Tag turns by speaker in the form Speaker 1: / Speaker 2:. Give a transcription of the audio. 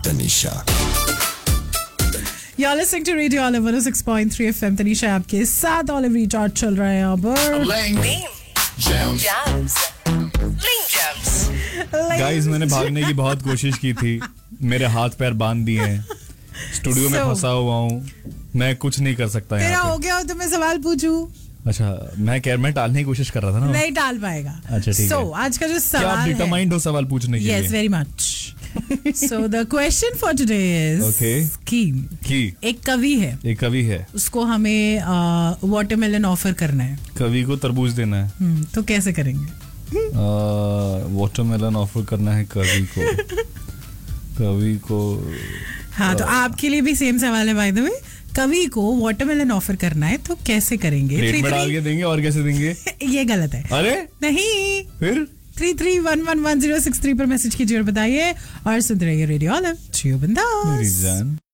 Speaker 1: Tanisha.
Speaker 2: You're listening to Radio Olive 106.3 FM. Tanisha आपके साथ olive recharge चल रहा है यहाँ पर.
Speaker 3: गाइस, मैंने भागने की बहुत कोशिश की थी. मेरे हाथ पैर बांध दिए हैं. स्टूडियो में फंसा हुआ हूँ. मैं कुछ नहीं कर सकता.
Speaker 2: तेरा हो गया तो मैं सवाल पूछूं.
Speaker 3: अच्छा, मैं टालने की कोशिश कर रहा था ना.
Speaker 2: नहीं टाल पाएगा.
Speaker 3: अच्छा ठीक है.
Speaker 2: आज का जो सवाल है.
Speaker 3: आप डिटरमाइंड हो सवाल पूछने के लिए.
Speaker 2: Yes, very much. So the question for today is कि एक कवि है. उसको हमें वाटरमेलन ऑफर करना है.
Speaker 3: कवि को तरबूज देना है.
Speaker 2: तो कैसे करेंगे?
Speaker 3: वाटरमेलन ऑफर करना है कवि को.
Speaker 2: हाँ, तो आपके लिए भी सेम सवाल है बाय द वे. कवि को वाटरमेलन ऑफर करना है तो कैसे करेंगे?
Speaker 3: प्लेट में डाल के देंगे और कैसे देंगे?
Speaker 2: ये गलत है.
Speaker 3: अरे
Speaker 2: नहीं,
Speaker 3: फिर
Speaker 2: 33111063 पर मैसेज कीजिए और बताइए. और सुनते रहिए रेडियो ऑलिव. जियो बिंदास.